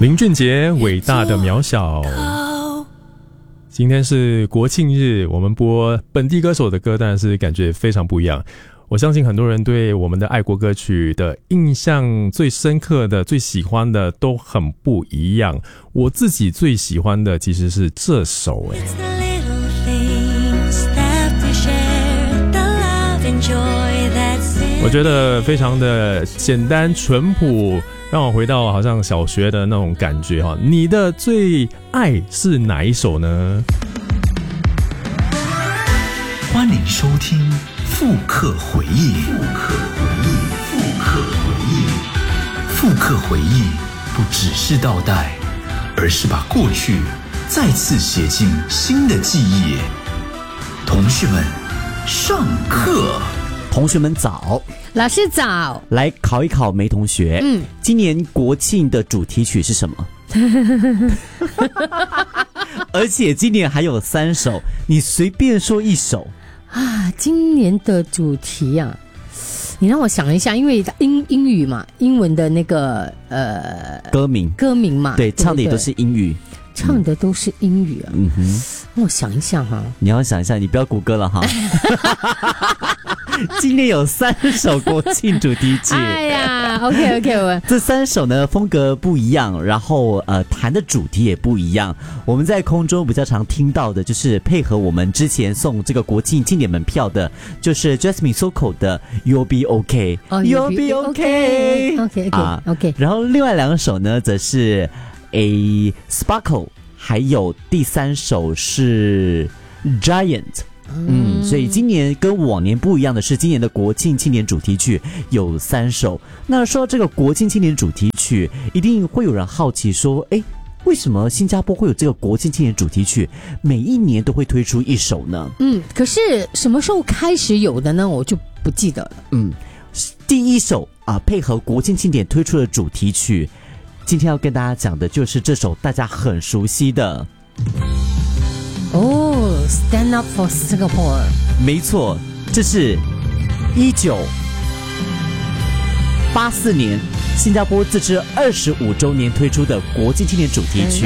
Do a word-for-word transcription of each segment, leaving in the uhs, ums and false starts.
林俊杰伟大的渺小。今天是国庆日，我们播本地歌手的歌，当然是感觉非常不一样。我相信很多人对我们的爱国歌曲的印象最深刻的、最喜欢的都很不一样。我自己最喜欢的其实是这首诶。我觉得非常的简单淳朴，让我回到好像小学的那种感觉哈。你的最爱是哪一首呢？ 欢迎收听复刻回忆。复刻回忆，复刻回忆，复刻回忆，不只是倒带，而是把过去再次写进新的记忆。同学们，上课。 同学们早， 老师早， 来考一考梅同学。嗯，今年国庆的主题曲是什么？而且今年还有三首，你随便说一首啊。今年的主题啊，你让我想一下，因为英英语嘛，英文的那个呃歌名歌名嘛， 对，唱的也都是英语。 唱的都是英语啊， 嗯哼， 我想一下哈， 你要想一下，你不要谷歌了哈。今年有三首国庆主题曲， 哎呀 ，OK OK， 我这三首呢风格不一样，然后呃谈的主题也不一样。我们在空中比较常听到的就是配合我们之前送这个国庆经典门票的，就是 Jasmine Sokol 的 You'll Be OK，You'll Be OK，OK OK OK， 然后另外两首呢则是 A Sparkle， 还有第三首是 Giant。嗯，所以今年跟往年不一样的是，今年的国庆青年主题曲有三首。那说到这个国庆青年主题曲，一定会有人好奇说，诶，为什么新加坡会有这个国庆青年主题曲，每一年都会推出一首呢？ 嗯，可是什么时候开始有的呢？我就不记得了。 嗯，第一首啊，配合国庆庆典推出的主题曲，今天要跟大家讲的就是这首大家很熟悉的。 哦、oh, ，Stand Up for Singapore， 没错，这是一九八四年新加坡自治二十五周年推出的国庆青年主题曲。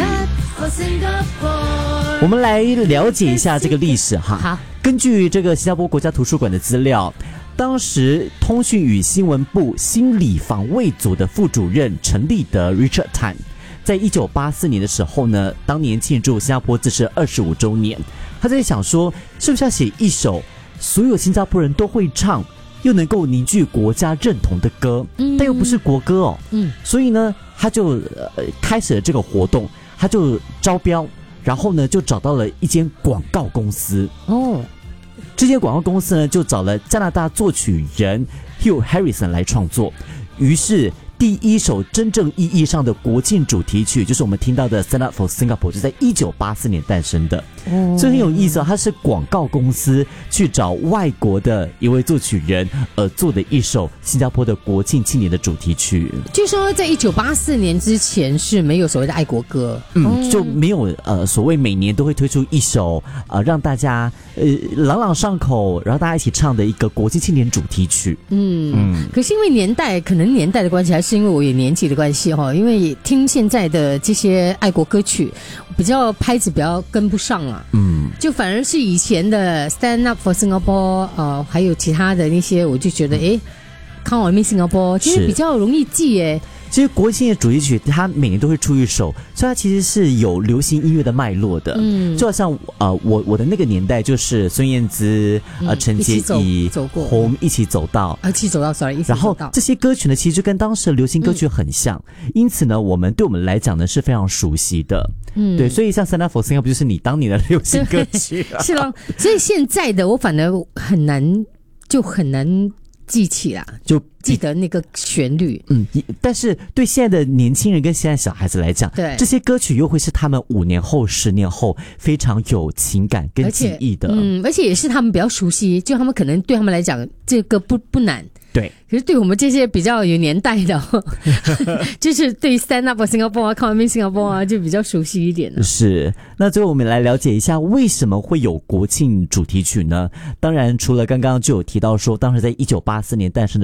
我们来了解一下这个历史哈。 好， 根据这个新加坡国家图书馆的资料，当时通讯与新闻部心理防卫组的副主任陈立德 Richard Tan。在一九八四年的时候呢，当年庆祝新加坡自治二十五周年，他在想说，是不是要写一首所有新加坡人都会唱，又能够凝聚国家认同的歌，嗯、但又不是国歌哦。嗯，所以呢，他就、呃、开始了这个活动，他就招标，然后呢，就找到了一间广告公司。哦，这间广告公司呢，就找了加拿大作曲人 Hugh Harrison 来创作，于是。第一首真正意义上的国庆主题曲，就是我们听到的 Stand Up for Singapore， 就在一九八四年诞生的。哦，所以很有意思哦，它是广告公司去找外国的一位作曲人而做的一首新加坡的国庆庆年的主题曲。 据说在一九八四年之前是没有所谓的爱国歌， 嗯，就没有呃所谓每年都会推出一首呃让大家呃朗朗上口，然后大家一起唱的一个国庆庆年主题曲。 嗯嗯，可是因为年代可能年代的关系，还是因为我有年纪的关系哈，因为听现在的这些爱国歌曲，比较拍子比较跟不上啊。嗯，就反而是以前的 Stand Up for Singapore， 呃，还有其他的那些，我就觉得诶 Come on Me Singapore， 其实比较容易记诶。 其实国庆的主题曲它每年都会出一首，所以它其实是有流行音乐的脉络的。嗯，就好像呃我我的那个年代就是孙燕姿、嗯、呃陈洁仪、红一起走到， 一起走到 sorry， 一起走到。 然后这些歌曲呢，其实就跟当时的流行歌曲很像，嗯、因此呢，我们对我们来讲呢是非常熟悉的。嗯，对，所以像 Stand Up for Singapore 不就是你当年的流行歌曲、啊？ 是咯，所以现在的我反而很难，就很难记起啦，就记得那个旋律。 嗯，但是对现在的年轻人跟现在小孩子来讲， 对这些歌曲又会是他们五年后、十年后非常有情感跟记忆的。 嗯，而且也是他们比较熟悉，就他们可能对他们来讲，这个不不难。 对， 可是对我们这些比较有年代的，就是对 Stand Up for Singapore 啊 Come on Me Singapore 啊，就比较熟悉一点了。 是，那最后我们来了解一下为什么会有国庆主题曲呢？当然，除了刚刚就有提到说，当时在一九八四年诞生的时候，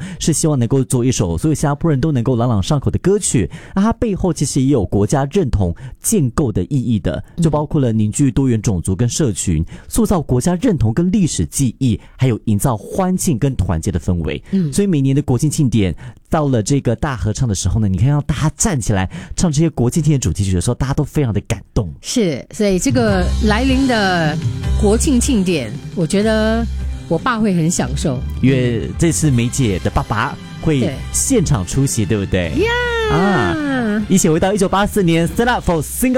是希望能够做一首所有新加坡人都能够朗朗上口的歌曲。那它背后其实也有国家认同建构的意义的，就包括了凝聚多元种族跟社群，塑造国家认同跟历史记忆，还有营造欢庆跟团结的氛围。嗯，所以每年的国庆庆典到了这个大合唱的时候呢，你看到大家站起来唱这些国庆庆典主题曲的时候，大家都非常的感动。 是，所以这个来临的国庆庆典，我觉得我爸会很享受， 因为这次梅姐的爸爸会现场出席，对不对？ 呀、yeah! 啊，一起回到一九八四年 Stand Up for Singapore。